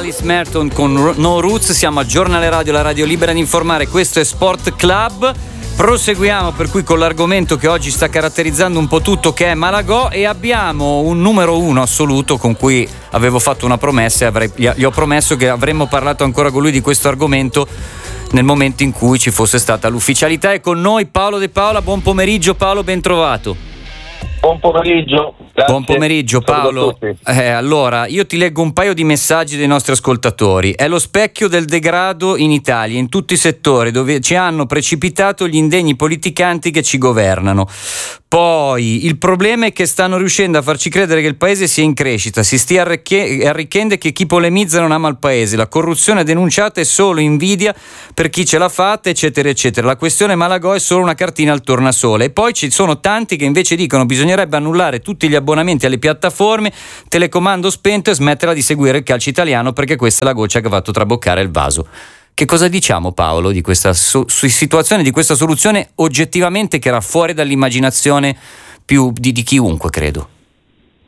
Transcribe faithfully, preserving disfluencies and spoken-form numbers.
Alice Merton con No Roots. Siamo a Giornale Radio, la radio libera di informare. Questo è Sport Club. Proseguiamo per cui con l'argomento che oggi sta caratterizzando un po' tutto, che è Malagò, e abbiamo un numero uno assoluto con cui avevo fatto una promessa e avrei, gli ho promesso che avremmo parlato ancora con lui di questo argomento nel momento in cui ci fosse stata l'ufficialità. È con noi Paolo De Paola. Buon pomeriggio Paolo, ben trovato. Buon pomeriggio. Grazie. Buon pomeriggio Paolo. Eh, allora, io ti leggo un paio di messaggi dei nostri ascoltatori. È lo specchio del degrado in Italia, in tutti i settori, dove ci hanno precipitato gli indegni politicanti che ci governano. Poi, il problema è che stanno riuscendo a farci credere che il paese sia in crescita, si stia arricchendo e che chi polemizza non ama il paese. La corruzione denunciata è solo invidia per chi ce l'ha fatta, eccetera, eccetera. La questione Malagò è solo una cartina al tornasole. E poi ci sono tanti che invece dicono bisognerebbe annullare tutti gli abbonamenti alle piattaforme, telecomando spento e smetterla di seguire il calcio italiano perché questa è la goccia che ha fatto traboccare il vaso. Che cosa diciamo Paolo di questa so- situazione, di questa soluzione oggettivamente che era fuori dall'immaginazione più di, di chiunque, credo?